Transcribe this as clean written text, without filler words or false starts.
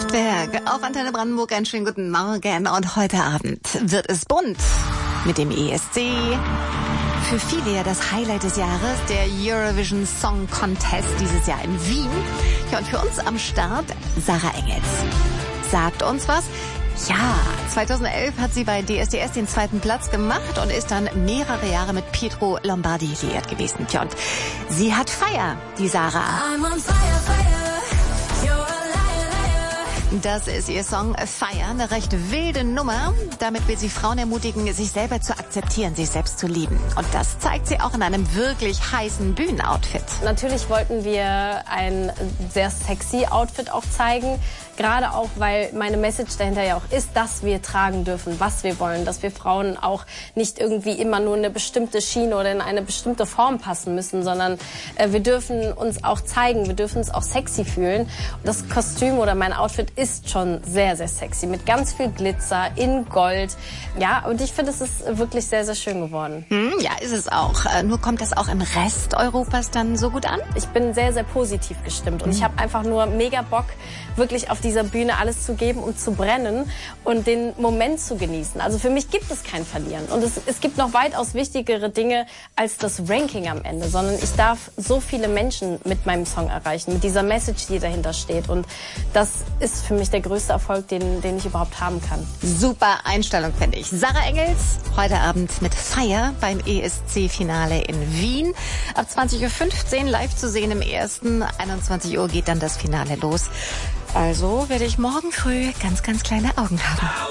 Kraftwerk auf Antenne Brandenburg. Einen schönen guten Morgen. Und heute Abend wird es bunt mit dem ESC. Für viele ja das Highlight des Jahres, der Eurovision Song Contest dieses Jahr in Wien. Ja, und für uns am Start Sarah Engels. Sagt uns was? Ja, 2011 hat sie bei DSDS den 2. Platz gemacht und ist dann mehrere Jahre mit Pietro Lombardi liiert gewesen. Tja, und sie hat Fire, die Sarah. I'm on fire, fire. You're a liar, liar. Das ist ihr Song Fire, eine recht wilde Nummer. Damit will sie Frauen ermutigen, sich selber zu akzeptieren, sich selbst zu lieben. Und das zeigt sie auch in einem wirklich heißen Bühnenoutfit. Natürlich wollten wir ein sehr sexy Outfit auch zeigen. Gerade auch, weil meine Message dahinter ja auch ist, dass wir tragen dürfen, was wir wollen. Dass wir Frauen auch nicht irgendwie immer nur in eine bestimmte Schiene oder in eine bestimmte Form passen müssen, sondern wir dürfen uns auch zeigen, wir dürfen uns auch sexy fühlen. Das Kostüm oder mein Outfit ist schon sehr, sehr sexy. Mit ganz viel Glitzer, in Gold. Ja, und ich finde, es ist wirklich sehr, sehr schön geworden. Ja, ist es auch. Nur kommt das auch im Rest Europas dann so gut an? Ich bin sehr, sehr positiv gestimmt. Und ich habe einfach nur mega Bock, wirklich auf dieser Bühne alles zu geben und zu brennen und den Moment zu genießen. Also für mich gibt es kein Verlieren. Und es gibt noch weitaus wichtigere Dinge als das Ranking am Ende, sondern ich darf so viele Menschen mit meinem Song erreichen, mit dieser Message, die dahinter steht. Und das ist für mich der größte Erfolg, den ich überhaupt haben kann. Super Einstellung, finde ich. Sarah Engels, heute Abend mit Fire beim ESC-Finale in Wien. Ab 20.15 Uhr live zu sehen im ersten. 21 Uhr geht dann das Finale los. Also werde ich morgen früh ganz, ganz kleine Augen haben.